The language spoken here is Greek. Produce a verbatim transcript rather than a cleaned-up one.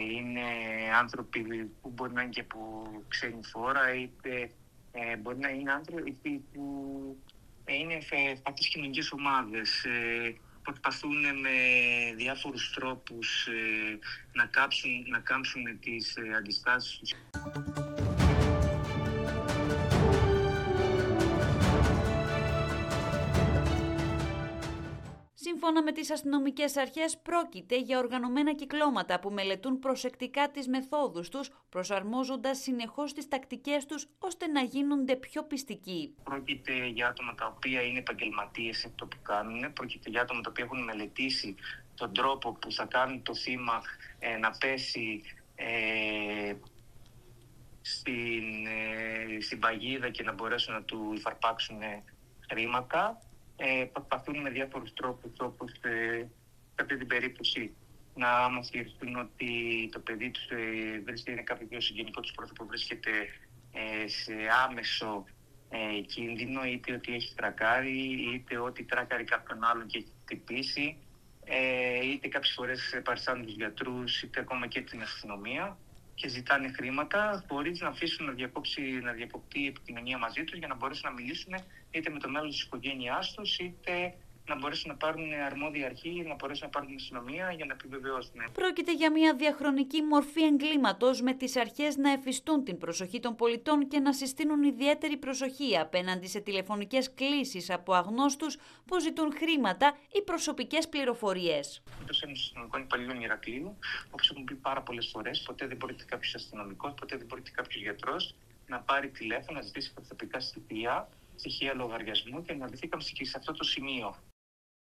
είναι άνθρωποι που μπορεί να είναι και από ξένη φόρα, είτε ε, μπορεί να είναι άνθρωποι που ε, είναι ευπαθείς κοινωνικές ομάδες. Ε, προσπαθούν με διάφορους τρόπους ε, να, κάψουν, να κάμψουν τις ε, αντιστάσεις τους. Σύμφωνα με τις αστυνομικές αρχές, πρόκειται για οργανωμένα κυκλώματα που μελετούν προσεκτικά τις μεθόδους τους, προσαρμόζοντας συνεχώς τις τακτικές τους ώστε να γίνονται πιο πιστικοί. Πρόκειται για άτομα τα οποία είναι επαγγελματίες σε αυτό που κάνουν, πρόκειται για άτομα τα οποία έχουν μελετήσει τον τρόπο που θα κάνουν το θύμα ε, να πέσει ε, στην, ε, στην παγίδα και να μπορέσουν να του υφαρπάξουν χρήματα. Ε, προσπαθούν με διάφορους τρόπους, όπως ε, σε αυτή την περίπτωση να μας χειριστούν ότι το παιδί τους ε, βρίσκεται, είναι κάποιο πιο συγγενικό τους πρόσωπο, βρίσκεται ε, σε άμεσο ε, κίνδυνο, είτε ότι έχει τρακάρει, είτε ότι τράκαρει κάποιον άλλον και έχει χτυπήσει, ε, είτε κάποιες φορές παριστάνουν τους γιατρούς, είτε ακόμα και την αστυνομία και ζητάνε χρήματα χωρίς να αφήσουν να, διακόψει, να διακοπτεί η επικοινωνία μαζί τους για να μπορέσουν να μιλήσουν είτε με το μέλος της οικογένειάς τους, είτε να μπορέσουν να πάρουν αρμόδια αρχή, να μπορέσουν να πάρουν την αστυνομία για να επιβεβαιώσουν. Πρόκειται για μια διαχρονική μορφή εγκλήματος με τις αρχές να εφιστούν την προσοχή των πολιτών και να συστήνουν ιδιαίτερη προσοχή απέναντι σε τηλεφωνικές κλήσεις από αγνώστους που ζητούν χρήματα ή προσωπικές πληροφορίες. Όπως ένας αστυνομικών υπαλλήλων Ηρακλείου, όπως έχουν πει πάρα πολλές φορές, ποτέ δεν μπορεί κάποιος αστυνομικός, ποτέ δεν μπορεί κάποιος γιατρός να πάρει τηλέφωνο, να ζητήσει προσωπικά στοιχεία, στοιχεία λογαριασμού και να βρεθήκαμε και σε αυτό το σημείο.